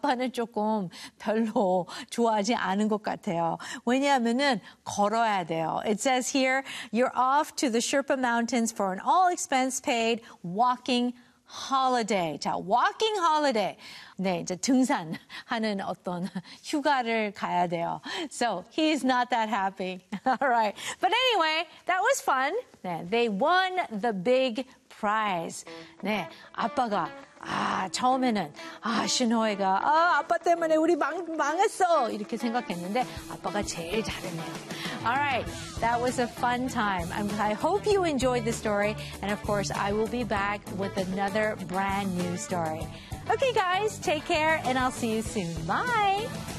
아빠는 조금 별로 좋아하지 않은 것 같아요. 왜냐하면은 걸어야 돼요. It says here, you're off to the Sherpa Mountains for an all-expense paid walking holiday. 자, walking holiday. 네, 이제 등산하는 어떤 휴가를 가야 돼요. So, he's not that happy. All right. But anyway, that was fun. 네, they won the big prize. 네, 아빠가 처음에는 신호이가 아빠 때문에 우리 망했어 이렇게 생각했는데 아빠가 제일 잘했네요. All right, that was a fun time. I hope you enjoyed the story, and of course, I will be back with another brand new story. Okay, guys, take care, and I'll see you soon. Bye.